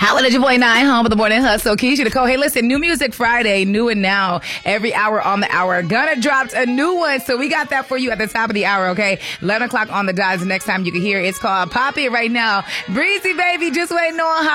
Holla at your boy Nine, home of the morning hustle. Keisha the Co. Hey, listen, New Music Friday, new and now, every hour on the hour. Gunna dropped a new one, so we got that for you at the top of the hour, okay? 11 o'clock on the dot is the next time you can hear. It's called Pop It right now. Breezy, baby, just waiting on